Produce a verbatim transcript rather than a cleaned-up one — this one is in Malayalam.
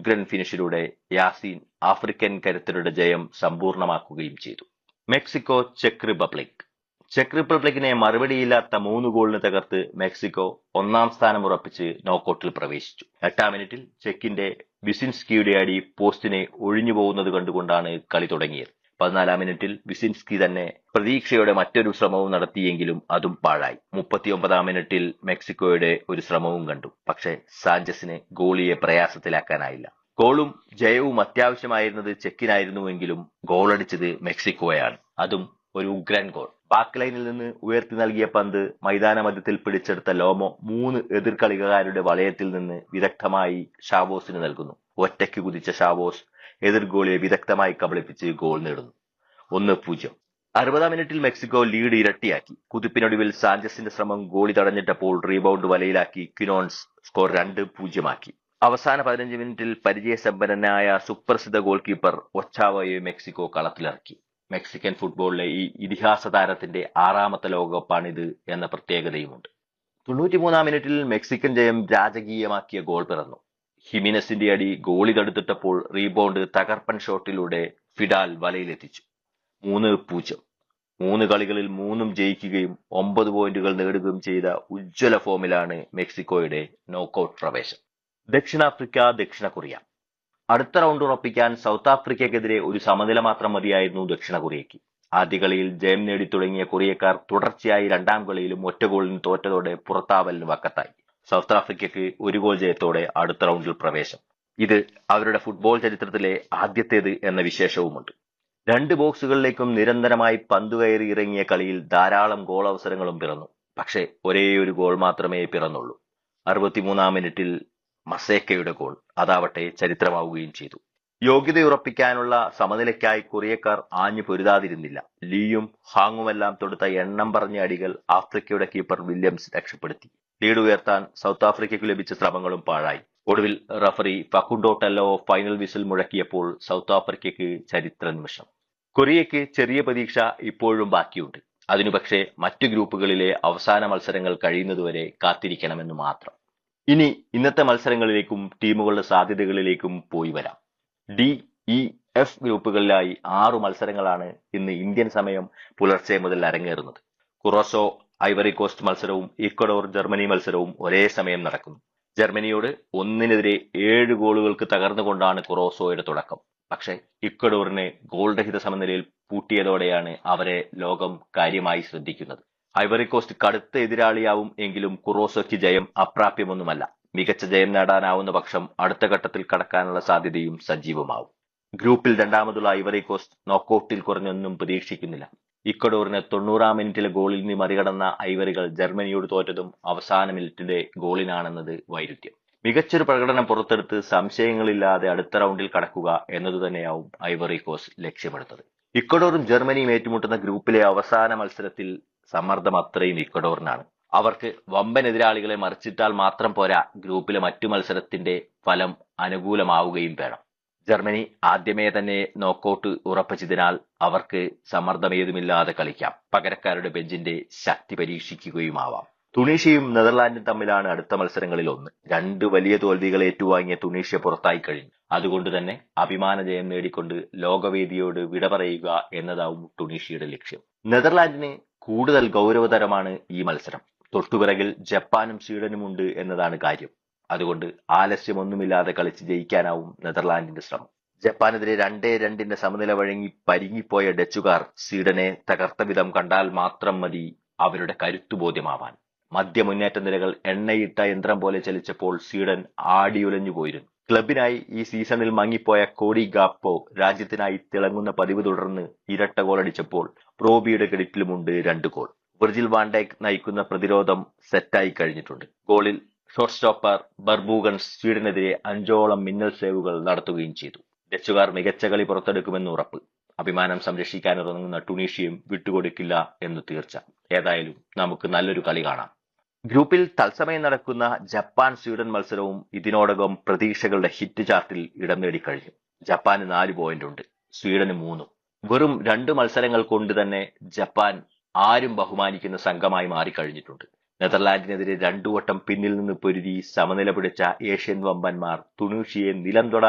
ഉഗ്രൻ ഫിനിഷിലൂടെ യാസീൻ ആഫ്രിക്കൻ കരുത്തരുടെ ജയം സമ്പൂർണമാക്കുകയും ചെയ്തു. Mexico check republic. ചെക്ക് റിപ്പബ്ലിക്കിനെ മറുപടിയില്ലാത്ത മൂന്ന് ഗോളിന് തകർത്ത് മെക്സിക്കോ ഒന്നാം സ്ഥാനം ഉറപ്പിച്ച് നോക്കൌട്ടിൽ പ്രവേശിച്ചു. എട്ടാം മിനിറ്റിൽ ചെക്കിന്റെ വിസിൻസ്കിയുടെ അടി പോസ്റ്റിനെ ഒഴിഞ്ഞു പോകുന്നത് കണ്ടുകൊണ്ടാണ് കളി തുടങ്ങിയത്. പതിനാലാം മിനിറ്റിൽ വിസിൻസ്കി തന്നെ പ്രതീക്ഷയോടെ മറ്റൊരു ശ്രമവും നടത്തിയെങ്കിലും അതും പാഴായി. മുപ്പത്തിയൊമ്പതാം മിനിറ്റിൽ മെക്സിക്കോയുടെ ഒരു ശ്രമവും കണ്ടു. പക്ഷേ സാഞ്ചസിന് ഗോളിയെ പ്രയാസത്തിലാക്കാനായില്ല. ഗോളും ജയവും അത്യാവശ്യമായിരുന്നത് ചെക്കിനായിരുന്നുവെങ്കിലും ഗോളടിച്ചത് മെക്സിക്കോയാണ്. അതും ഒരു ഉഗ്രൻ ഗോൾ. ബാക്ക് ലൈനിൽ നിന്ന് ഉയർത്തി നൽകിയ പന്ത് മൈതാന മധ്യത്തിൽ പിടിച്ചെടുത്ത ലോമോ മൂന്ന് എതിർ കളിക്കാരുടെ വലയത്തിൽ നിന്ന് വിദഗ്ധമായി ഷാവോസിന് നൽകുന്നു. ഒറ്റയ്ക്ക് കുതിച്ച ഷാവോസ് എതിർ ഗോളിയെ വിദഗ്ധമായി കബളിപ്പിച്ച് ഗോൾ നേടുന്നു. ഒന്ന് പൂജ്യം. അറുപതാം മിനിറ്റിൽ മെക്സിക്കോ ലീഡ് ഇരട്ടിയാക്കി. കുതിപ്പിനൊടുവിൽ സാഞ്ചസിന്റെ ശ്രമം ഗോളി തടഞ്ഞിട്ടപ്പോൾ റീബൗണ്ട് വലയിലാക്കി ക്വിനോൺസ് സ്കോർ രണ്ട് പൂജ്യമാക്കി. അവസാന പതിനഞ്ച് മിനിറ്റിൽ പരിചയസമ്പന്നനായ സുപ്രസിദ്ധ ഗോൾ കീപ്പർ ഒച്ചാവോയെ മെക്സിക്കോ കളത്തിലിറക്കി. മെക്സിക്കൻ ഫുട്ബോളിലെ ഈ ഇതിഹാസ താരത്തിന്റെ ആറാമത്തെ ലോകകപ്പാണിത് എന്ന പ്രത്യേകതയുമുണ്ട്. തൊണ്ണൂറ്റിമൂന്നാം മിനിറ്റിൽ മെക്സിക്കൻ ജയം രാജകീയമാക്കിയ ഗോൾ പിറന്നു. ഹിമിനസിന്റെ അടി ഗോളി തടുത്തിട്ടപ്പോൾ റീബൗണ്ട് തകർപ്പൻ ഷോട്ടിലൂടെ ഫിഡാൽ വലയിലെത്തിച്ചു. മൂന്ന് പൂജ്യം. മൂന്ന് കളികളിൽ മൂന്നും ജയിക്കുകയും ഒമ്പത് പോയിന്റുകൾ നേടുകയും ചെയ്ത ഉജ്ജ്വല ഫോമിലാണ് മെക്സിക്കോയുടെ നോക്കൌട്ട് പ്രവേശം. ദക്ഷിണാഫ്രിക്ക ദക്ഷിണ കൊറിയ. അടുത്ത റൗണ്ട് ഉറപ്പിക്കാൻ സൗത്ത് ആഫ്രിക്കയ്ക്കെതിരെ ഒരു സമനില മാത്രം മതിയായിരുന്നു ദക്ഷിണ കൊറിയയ്ക്ക്. ആദ്യ കളിയിൽ ജയം നേടി തുടങ്ങിയ കൊറിയക്കാർ തുടർച്ചയായി രണ്ടാം കളിയിലും ഒറ്റ ഗോളിന് തോറ്റതോടെ പുറത്താവലിന് വക്കത്തായി. സൗത്ത് ആഫ്രിക്കയ്ക്ക് ഒരു ഗോൾ ജയത്തോടെ അടുത്ത റൗണ്ടിൽ പ്രവേശം. ഇത് അവരുടെ ഫുട്ബോൾ ചരിത്രത്തിലെ ആദ്യത്തേത് എന്ന വിശേഷവുമുണ്ട്. രണ്ട് ബോക്സുകളിലേക്കും നിരന്തരമായി പന്തുകയറി ഇറങ്ങിയ കളിയിൽ ധാരാളം ഗോൾ അവസരങ്ങളും പിറന്നു. പക്ഷേ ഒരേ ഒരു ഗോൾ മാത്രമേ പിറന്നുള്ളൂ. അറുപത്തിമൂന്നാം മിനിറ്റിൽ മസേക്കയുടെ ഗോൾ. അതാവട്ടെ ചരിത്രമാവുകയും ചെയ്തു. യോഗ്യതയുറപ്പിക്കാനുള്ള സമനിലയ്ക്കായി കൊറിയക്കാർ ആഞ്ഞു പൊരുതാതിരുന്നില്ല. ലീയും ഹാങ്ങുമെല്ലാം തൊടുത്ത എണ്ണം പറഞ്ഞ അടികൾ ആഫ്രിക്കയുടെ കീപ്പർ വില്യംസ് രക്ഷപ്പെടുത്തി. ലീഡ് ഉയർത്താൻ സൗത്ത് ആഫ്രിക്കയ്ക്ക് ലഭിച്ച ശ്രമങ്ങളും പാഴായി. ഒടുവിൽ referee Facundo teller final whistle മുഴക്കിയപ്പോൾ south ആഫ്രിക്കയ്ക്ക് ചരിത്ര നിമിഷം. കൊറിയയ്ക്ക് ചെറിയ പ്രതീക്ഷ ഇപ്പോഴും ബാക്കിയുണ്ട്. അതിനു പക്ഷേ മറ്റു ഗ്രൂപ്പുകളിലെ അവസാന മത്സരങ്ങൾ കഴിയുന്നതുവരെ കാത്തിരിക്കണമെന്ന് മാത്രം. ഇനി ഇന്നത്തെ മത്സരങ്ങളിലേക്കും ടീമുകളുടെ സാധ്യതകളിലേക്കും പോയി വരാം. ഡി, ഇ, എഫ് ഗ്രൂപ്പുകളിലായി ആറു മത്സരങ്ങളാണ് ഇന്ന് ഇന്ത്യൻ സമയം പുലർച്ചെ മുതൽ അരങ്ങേറുന്നത്. കുറോസോ ഐവറി കോസ്റ്റ് മത്സരവും ഇക്വഡോർ ജർമ്മനി മത്സരവും ഒരേ സമയം നടക്കുന്നു. ജർമ്മനിയോട് ഒന്നിനെതിരെ ഏഴ് ഗോളുകൾക്ക് തകർന്നുകൊണ്ടാണ് കുറോസോയുടെ തുടക്കം. പക്ഷേ ഇക്വഡോറിനെ ഗോൾ രഹിത സമനിലയിൽ പൂട്ടിയതോടെയാണ് അവരെ ലോകം കാര്യമായി ശ്രദ്ധിക്കുന്നത്. ഐവറി കോസ്റ്റ് കടുത്ത എതിരാളിയാവും എങ്കിലും കുറോസോയ്ക്ക് ജയം അപ്രാപ്യമൊന്നുമല്ല. മികച്ച ജയം നേടാനാവുന്ന പക്ഷം അടുത്ത ഘട്ടത്തിൽ കടക്കാനുള്ള സാധ്യതയും സജീവമാവും. ഗ്രൂപ്പിൽ രണ്ടാമതുള്ള ഐവറി കോസ്റ്റ് നോക്കൌട്ടിൽ കുറഞ്ഞൊന്നും പ്രതീക്ഷിക്കുന്നില്ല. ഇക്വഡോറിന് തൊണ്ണൂറാം മിനിറ്റിലെ ഗോളിൽ നിന്ന് മറികടന്ന ഐവറികൾ ജർമ്മനിയോട് തോറ്റതും അവസാന മിനിറ്റിന്റെ ഗോളിനാണെന്നത് വൈരുദ്ധ്യം. മികച്ചൊരു പ്രകടനം പുറത്തെടുത്ത് സംശയങ്ങളില്ലാതെ അടുത്ത റൗണ്ടിൽ കടക്കുക എന്നതുതന്നെയാവും ഐവറി കോസ്റ്റ് ലക്ഷ്യമെടുത്തത്. ഇക്വഡോറും ജർമ്മനിയും ഏറ്റുമുട്ടുന്ന ഗ്രൂപ്പിലെ അവസാന മത്സരത്തിൽ സമ്മർദ്ദം അത്രയും ഇക്വഡോറിനാണ്. അവർക്ക് വമ്പൻ എതിരാളികളെ മറിച്ചിട്ടാൽ മാത്രം പോരാ, ഗ്രൂപ്പിലെ മറ്റു മത്സരത്തിന്റെ ഫലം അനുകൂലമാവുകയും വേണം. ജർമ്മനി ആദ്യമേ തന്നെ നോക്കൌട്ട് ഉറപ്പിച്ചതിനാൽ അവർക്ക് സമ്മർദ്ദമേതുമില്ലാതെ കളിക്കാം. പകരക്കാരുടെ ബെഞ്ചിന്റെ ശക്തി പരീക്ഷിക്കുകയുമാവാം. തുണീഷ്യയും നെതർലാൻഡും തമ്മിലാണ് അടുത്ത മത്സരങ്ങളിൽ ഒന്ന്. രണ്ട് വലിയ തോൽവികൾ ഏറ്റുവാങ്ങിയ തുണീഷ്യ പുറത്തായി കഴിഞ്ഞു. അതുകൊണ്ട് തന്നെ അഭിമാന ജയം നേടിക്കൊണ്ട് ലോകവേദിയോട് വിട പറയുക എന്നതാവും തുണീഷ്യയുടെ ലക്ഷ്യം. നെതർലാൻഡിന് കൂടുതൽ ഗൗരവതരമാണ് ഈ മത്സരം. തൊട്ടുപിറകിൽ ജപ്പാനും സ്വീഡനും ഉണ്ട് എന്നതാണ് കാര്യം. അതുകൊണ്ട് ആലസ്യമൊന്നുമില്ലാതെ കളിച്ച് ജയിക്കാനാവും നെതർലാൻഡിന്റെ ശ്രമം. ജപ്പാനെതിരെ രണ്ടേ രണ്ടിന്റെ സമനില വഴങ്ങി പരിങ്ങിപ്പോയ ഡച്ചുകാർ സ്വീഡനെ തകർത്ത വിധം കണ്ടാൽ മാത്രം മതി അവരുടെ കരുത്തുബോധ്യമാവാൻ. മധ്യ മുന്നേറ്റ നിരകൾ എണ്ണയിട്ട യന്ത്രം പോലെ ചലിച്ചപ്പോൾ സ്വീഡൻ ആടിയുലഞ്ഞു പോയിരുന്നു. ക്ലബിനായി ഈ സീസണിൽ മങ്ങിപ്പോയ കോഡി ഗാപ്പോ രാജ്യത്തിനായി തിളങ്ങുന്ന പതിവ് തുടർന്ന് ഇരട്ട ഗോളടിച്ചപ്പോൾ പ്രോബിയുടെ ക്രെഡിറ്റിലുമുണ്ട് രണ്ട് ഗോൾ. വിർജിൽ വാൻഡൈക്ക് നയിക്കുന്ന പ്രതിരോധം സെറ്റായി കഴിഞ്ഞിട്ടുണ്ട്. ഗോളിൽ ഷോട്ട് സ്റ്റോപ്പർ ബർബൂഗൻസ് സ്വീഡനെതിരെ അഞ്ചോളം മിന്നൽ സേവുകൾ നടത്തുകയും ചെയ്തു. ഡച്ചുകാർ മികച്ച കളി പുറത്തെടുക്കുമെന്ന് ഉറപ്പ്. അഭിമാനം സംരക്ഷിക്കാനിറങ്ങുന്ന ടുണീഷ്യയും വിട്ടുകൊടുക്കില്ല എന്ന് തീർച്ച. ഏതായാലും നമുക്ക് നല്ലൊരു കളി കാണാം. ഗ്രൂപ്പിൽ തത്സമയം നടക്കുന്ന ജപ്പാൻ സ്വീഡൻ മത്സരവും ഇതിനോടകം പ്രതീക്ഷകളുടെ ഹിറ്റ് ചാർട്ടിൽ ഇടം നേടിക്കഴിഞ്ഞു. ജപ്പാന് നാല് പോയിന്റ് ഉണ്ട്, സ്വീഡന് മൂന്നും. വെറും രണ്ട് മത്സരങ്ങൾ കൊണ്ട് തന്നെ ജപ്പാൻ ആരും ബഹുമാനിക്കുന്ന സംഘമായി മാറിക്കഴിഞ്ഞിട്ടുണ്ട്. നെതർലാൻഡിനെതിരെ രണ്ടു വട്ടം പിന്നിൽ നിന്ന് പൊരുതി സമനില പിടിച്ച ഏഷ്യൻ വമ്പന്മാർ തുണീഷ്യയെ നിലം തൊടാൻ